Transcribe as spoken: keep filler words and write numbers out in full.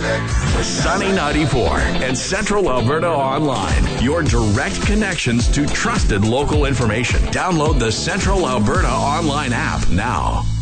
Sunny ninety-four and Central Alberta Online. Your direct connections to trusted local information. Download the Central Alberta Online app now.